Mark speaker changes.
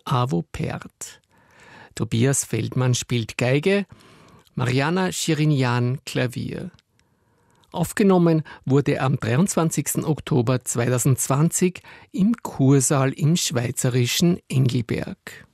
Speaker 1: Avo Pärt. Tobias Feldmann spielt Geige, Mariana Chirinian Klavier. Aufgenommen wurde am 23. Oktober 2020 im Kursaal im schweizerischen Engelberg.